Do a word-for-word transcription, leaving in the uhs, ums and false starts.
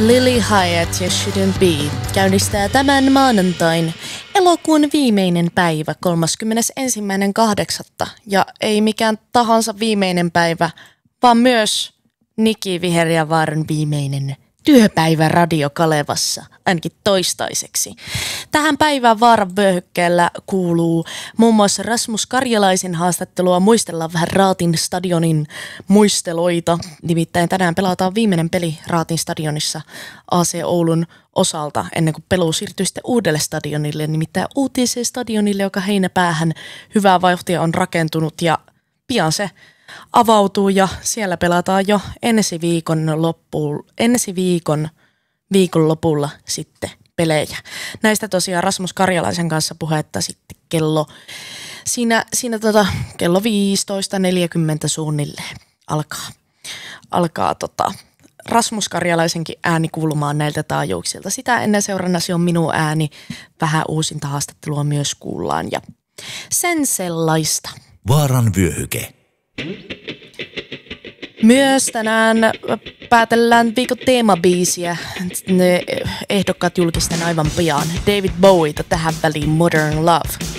Lily Hyatt ja Shouldn't Be käynnistää tämän maanantain elokuun viimeinen päivä kolmaskymmenesensimmäinen kahdeksatta Ja ei mikään tahansa viimeinen päivä, vaan myös Niki Viherjavaaran viimeinen työpäivä Radio Kalevassa, ainakin toistaiseksi. Tähän päivään Vaaran vyöhykkeellä kuuluu muun muassa Rasmus Karjalaisen haastattelua. Muistellaan vähän Raatin stadionin muisteloita. Nimittäin tänään pelataan viimeinen peli Raatin stadionissa A C Oulun osalta ennen kuin pelu siirtyy sitten uudelle stadionille, nimittäin U T C-stadionille, joka heinäpäähän hyvää vauhtia on rakentunut ja pian se avautuu ja siellä pelataan jo ensi viikon loppuun, ensi viikon viikon lopulla sitten pelejä. Näistä tosiaan Rasmus Karjalaisen kanssa puhetta sitten kello, siinä, siinä tota, kello viisitoista neljäkymmentä suunnilleen alkaa, alkaa tota, Rasmus Karjalaisenkin ääni kuulumaan näiltä taajuuksilta. Sitä ennen seurannasi on minun ääni, vähän uusinta haastattelua myös kuullaan ja sen sellaista. Vaaran vyöhyke. Myös tänään päätellään viikon teemabiisiä. Ne ehdokkaat julkisten aivan pian. David Bowieta tähän väliin Modern Love.